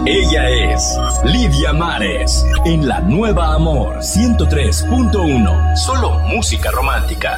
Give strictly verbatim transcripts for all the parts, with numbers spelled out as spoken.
Ella es Lidia Mares, en La Nueva Amor ciento tres punto uno. Solo música romántica.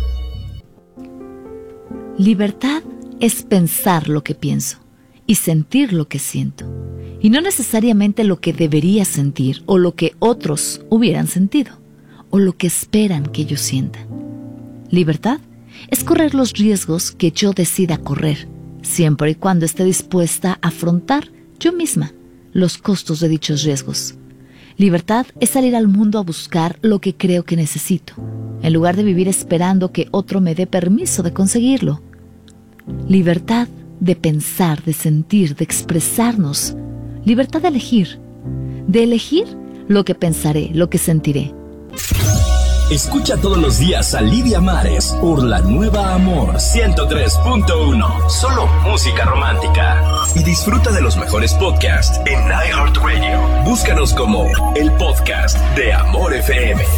Libertad es pensar lo que pienso y sentir lo que siento, y no necesariamente lo que debería sentir o lo que otros hubieran sentido o lo que esperan que yo sienta. Libertad es correr los riesgos que yo decida correr, siempre y cuando esté dispuesta a afrontar yo misma los costos de dichos riesgos. Libertad es salir al mundo a buscar lo que creo que necesito, en lugar de vivir esperando que otro me dé permiso de conseguirlo. Libertad de pensar, de sentir, de expresarnos. Libertad de elegir, de elegir lo que pensaré, lo que sentiré. Escucha todos los días a Lidia Mares por La Nueva Amor ciento tres punto uno. Solo música romántica. Y disfruta de los mejores podcasts en iHeartRadio. Búscanos como el podcast de Amor F M.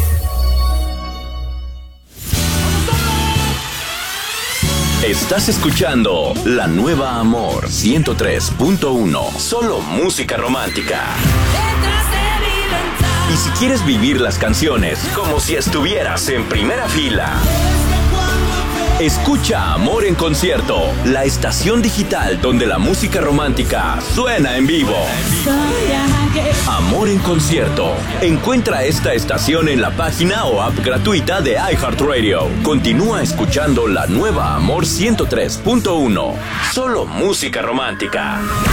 Estás escuchando La Nueva Amor ciento tres punto uno. Solo música romántica. Y si quieres vivir las canciones como si estuvieras en primera fila, escucha Amor en Concierto, la estación digital donde la música romántica suena en vivo. Amor en Concierto. Encuentra esta estación en la página o app gratuita de iHeartRadio. Continúa escuchando La Nueva Amor ciento tres punto uno. Solo música romántica.